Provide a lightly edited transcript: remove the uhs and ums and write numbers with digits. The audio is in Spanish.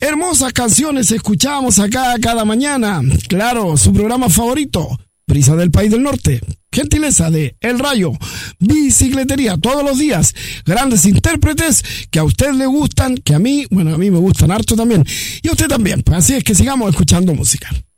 Hermosas canciones escuchamos acá cada mañana. Claro, su programa favorito, Brisa del País del Norte. Gentileza de El Rayo, Bicicletería, todos los días. Grandes intérpretes que a usted le gustan, que a mí me gustan harto también. Y a usted también. Así es que sigamos escuchando música.